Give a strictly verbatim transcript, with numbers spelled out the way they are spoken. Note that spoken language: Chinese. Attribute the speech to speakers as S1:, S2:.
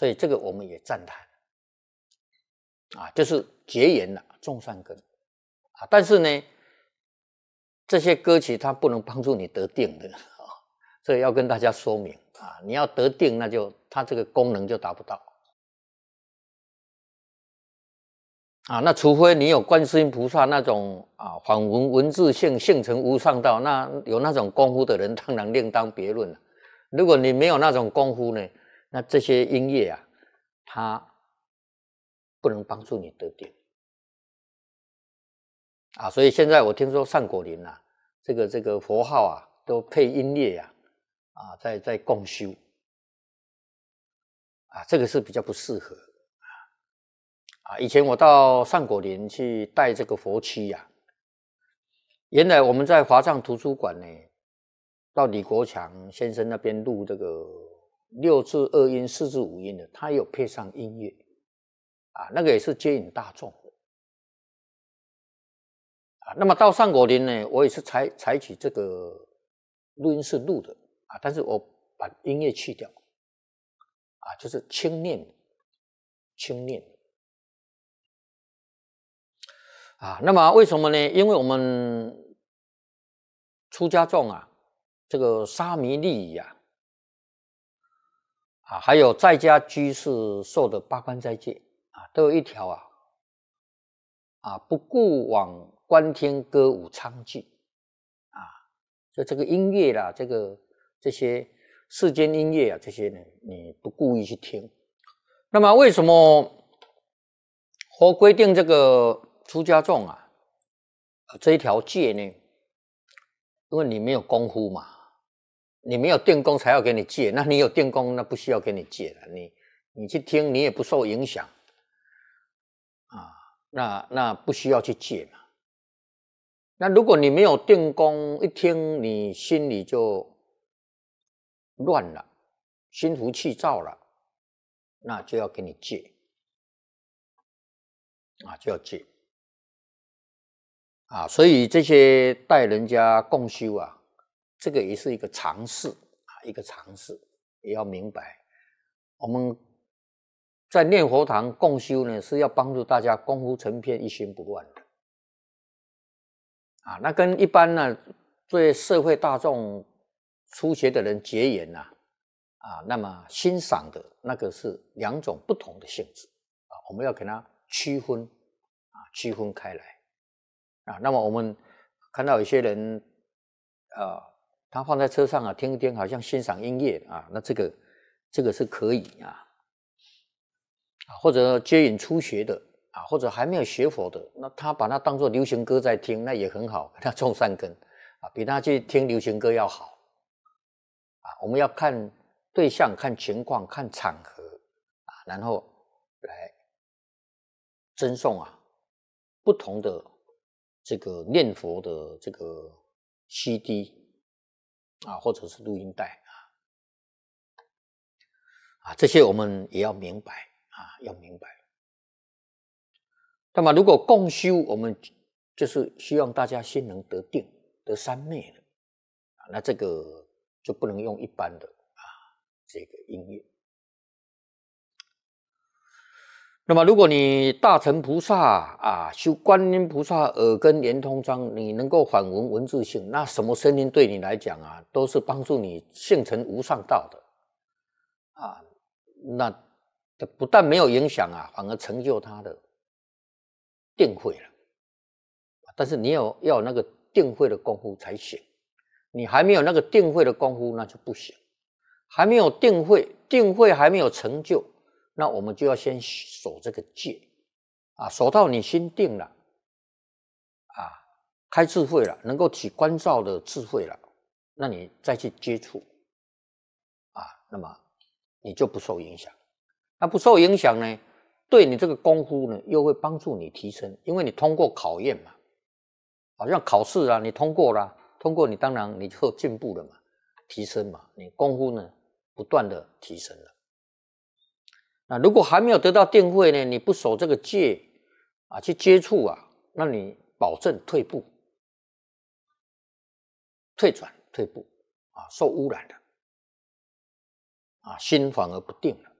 S1: 所以这个我们也赞叹啊，就是结缘了，种善根啊。但是呢，这些歌曲它不能帮助你得定的，啊，所以要跟大家说明啊，你要得定，那就它这个功能就达不到啊。那除非你有观世音菩萨那种啊反闻文字性性成无上道，那有那种功夫的人，当然另当别论了。如果你没有那种功夫呢，那这些音乐啊，它不能帮助你得定啊。所以现在我听说上果林啊，这个这个佛号啊，都配音乐啊，啊，在在共修啊，这个是比较不适合啊。以前我到上果林去带这个佛七呀，原来我们在华藏图书馆呢，到李国强先生那边录这个六字二音、四字五音的，他有配上音乐啊，那个也是接引大众的啊。那么到上果林呢，我也是采采取这个录音室录的啊，但是我把音乐去掉啊，就是轻念轻念啊。那么为什么呢？因为我们出家众啊，这个沙弥利益啊，啊，还有在家居士受的八关斋戒啊，都有一条啊，啊，不顾往观听歌舞昌剧啊，就这个音乐啦，这个这些世间音乐啊，这些呢，你不故意去听。那么为什么佛规定这个出家众啊这一条戒呢？因为你没有功夫嘛，你没有定功才要给你戒，那你有定功，那不需要给你戒了。你你去听，你也不受影响啊，那那不需要去戒嘛。那如果你没有定功，一听你心里就乱了，心浮气躁了，那就要给你戒啊，就要戒啊。所以这些带人家共修啊，这个也是一个常识啊，一个常识，也要明白。我们在念佛堂共修呢，是要帮助大家功夫成片，一心不乱的啊。那跟一般呢，对社会大众初学的人结缘呐，啊，那么欣赏的那个是两种不同的性质啊，我们要给它区分啊，区分开来啊。那么我们看到有些人，呃，他放在车上啊，听一听，好像欣赏音乐啊，那这个这个是可以啊。或者接引初学的啊，或者还没有学佛的，那他把它当作流行歌在听，那也很好，给他种善根啊，比他去听流行歌要好啊。我们要看对象、看情况、看场合啊，然后来赠送啊不同的这个念佛的这个 C D 啊，或者是录音带啊，啊，这些我们也要明白啊，要明白。那么如果共修，我们就是希望大家心能得定、得三昧的啊，那这个就不能用一般的啊这个音乐。那么如果你大乘菩萨啊修观音菩萨耳根圆通章，你能够反闻文字性，那什么声音对你来讲啊，都是帮助你性成无上道的啊。那不但没有影响啊，反而成就他的定慧了。但是你有要有那个定慧的功夫才行，你还没有那个定慧的功夫，那就不行。还没有定慧，定慧还没有成就，那我们就要先守这个戒啊，守到你心定了啊，开智慧了，能够起观照的智慧了，那你再去接触啊，那么你就不受影响。那不受影响呢，对你这个功夫呢，又会帮助你提升，因为你通过考验嘛。好像考试啊，你通过了，通过你当然你就进步了嘛，提升嘛，你功夫呢不断的提升了。那如果还没有得到定慧呢，你不守这个戒啊，去接触啊，那你保证退步、退转、退步啊，受污染了啊，心反而不定了。